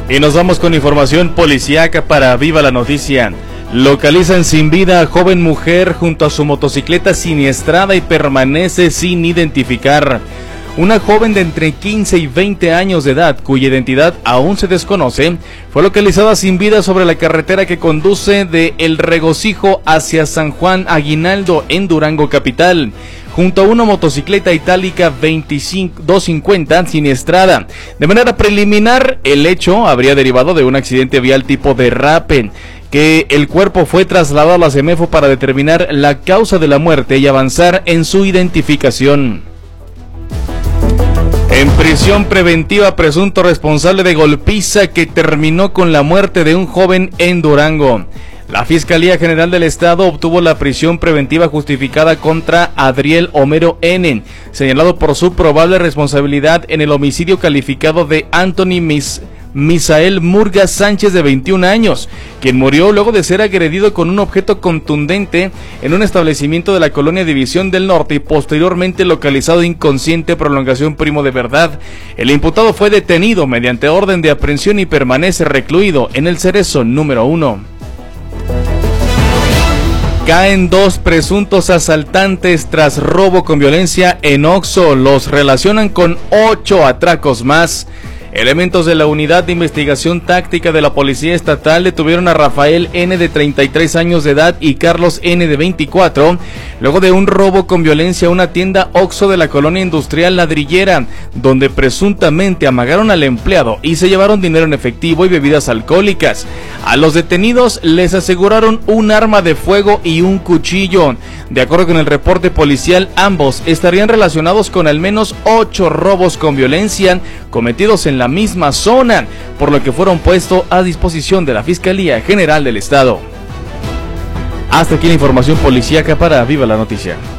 Y nos vamos con información policíaca para Viva la Noticia. Localizan sin vida a joven mujer junto a su motocicleta siniestrada y permanece sin identificar. Una joven de entre 15 y 20 años de edad, cuya identidad aún se desconoce, fue localizada sin vida sobre la carretera que conduce de El Regocijo hacia San Juan Aguinaldo en Durango capital, junto a una motocicleta itálica 250 siniestrada. De manera preliminar, el hecho habría derivado de un accidente vial tipo derrape, que el cuerpo fue trasladado a la CEMEFO para determinar la causa de la muerte y avanzar en su identificación. En prisión preventiva, presunto responsable de golpiza que terminó con la muerte de un joven en Durango. La Fiscalía General del Estado obtuvo la prisión preventiva justificada contra Adriel Homero N., señalado por su probable responsabilidad en el homicidio calificado de Anthony Misael Murga Sánchez, de 21 años, quien murió luego de ser agredido con un objeto contundente en un establecimiento de la colonia División del Norte y posteriormente localizado inconsciente. Prolongación Primo de Verdad. El imputado fue detenido mediante orden de aprehensión y permanece recluido en el Cerezo número 1. Caen 2 presuntos asaltantes tras robo con violencia en Oxxo. Los relacionan con 8 atracos más. Elementos de la Unidad de Investigación Táctica de la Policía Estatal detuvieron a Rafael N., de 33 años de edad, y Carlos N., de 24, luego de un robo con violencia a una tienda Oxxo de la colonia industrial Ladrillera, donde presuntamente amagaron al empleado y se llevaron dinero en efectivo y bebidas alcohólicas. A los detenidos les aseguraron un arma de fuego y un cuchillo. De acuerdo con el reporte policial, ambos estarían relacionados con al menos 8 robos con violencia cometidos en la misma zona, por lo que fueron puestos a disposición de la Fiscalía General del Estado. Hasta aquí la información policíaca para Viva la Noticia.